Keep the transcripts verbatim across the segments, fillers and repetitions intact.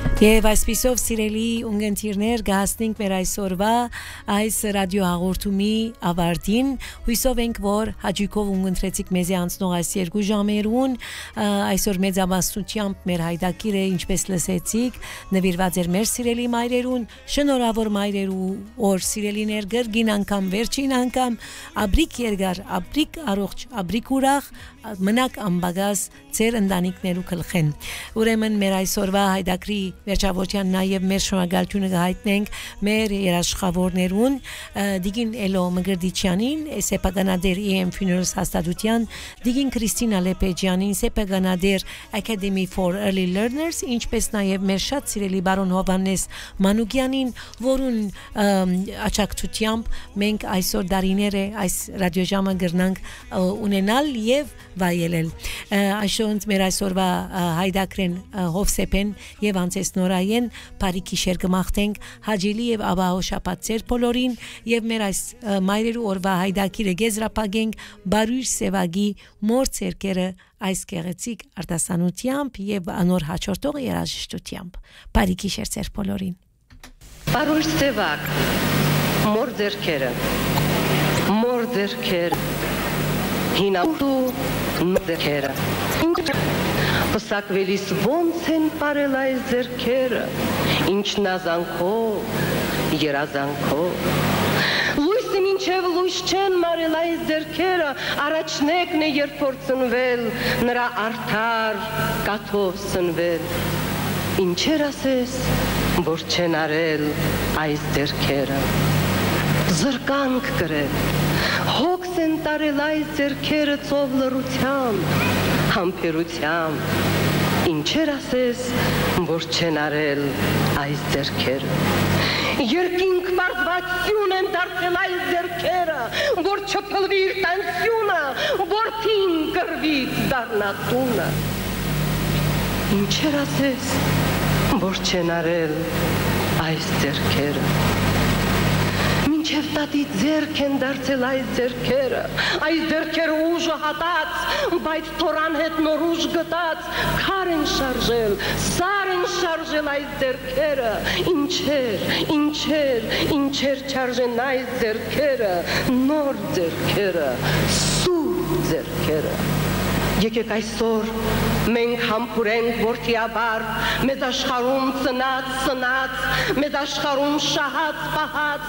Եվ այսպիսով սիրելի ունգընտիրներ գահստինք մեր այսօրվա այս ռադիո հաղորդումի ավարտին հույսով ենք որ հաջիկով ունգընտրեցիք մեզի անցնող այս երկու ժամերուն այսօր մեծամասնությամբ մեր հայդակիրը ինչպես լսեցիք նվիրված էր մեր սիրելի մայրերուն շնորհավոր մայրերու օր սիրելիներ գրգին անգամ վերջին անգամ աբրիկ երգար աբրիկ առողջ աբրիկ ուրախ մնաք ամբագած ձեր ընտանիքներու գլխեն ուրեմն մեր այսօրվա հայդակրի վերջավորության նաև մեր շնորհակալությունը կհայտնենք մեր երաշխավորներուն Դիգին Էլո Մգրդիչյանին Սեպագանադեր E M Funerals հաստատության Դիգին Քրիստինա Լեպեջյանին Սեպագանադեր Academy for Early Learners ինչպես նաև մեր շատ սիրելի բարոն Հովանես Մանուկյանին որուն աջակցությամբ մենք այսօր դարիները այս ռադիոժամը գրնանք ունենալ եւ վայելել Այսօր մեր այսօրվա հայդակրեն Հովսեփեն եւ անցես նորայեն բարի գիշեր կմաղթենք հաջելի եւ աբահոշապատ ծեր բոլորին եւ մեր այս մայրերու օրվա հայդակիրը գեզրապագենք բարույր սևագի մոր ցերկերը այս գեղեցիկ արտասանությամբ եւ անոր հաջորդող երաժշտությամբ բարի գիշեր ծեր բոլորին Բարույր սևագ մոր ցերկերը մոր ցերկերը հինավու Մդերքերը Պսակվելիս ոնց են պարել այս ձերքերը Ինչ նազանքով, երազանքով Լույսը մինչև լույս չեն մարել այս ձերքերը Առաջնեկն է երբ որ ծնվել Նրա արդար կաթով սնվել Ինչեր ասես, որ չեն արել այս ձերքերը Զրկանք կրել Հոգս են տարել այս ձերքերը ծով լռությամբ, համբերությամբ Ինչեր ասես, որ չեն արել այս ձերքերը Երկինք պարզվածություն են դարձել այս ձերքերը Որ չփլվի իր տանսյունը, որդին կրվից դառնատունը Ինչեր ասես, որ չեն արել այս ձերքերը Մինչև տատի ձերք են դարձել այս ձերքերը, այս ձերքերը ուժը հատած, բայց թորան հետ նոր ուժ գտած, քար են շարժել, սար են շարժել այս ձերքերը, ինչեր, ինչեր, ինչեր չարժեն այս ձերքերը, նոր ձերքերը, սուրբ ձերքերը։ Եկեք այսօր մենք համբուրենք որդիաբար, մեզ աշխարհում ծնած, սնած, մեզ աշխարհում շահած, պահած,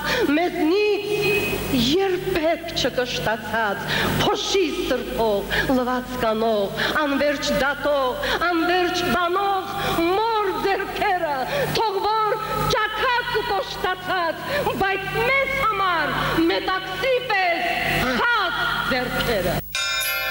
մեզնից երբեք չկշտացած, փոշի սրբող, լված կանող, անվերջ դատող, անվերջ բանող, մոր ձերքերը, թող որ ճաքած ու կոշտացած, բայց մեզ համար մետաքսի պես խած ձերքերը։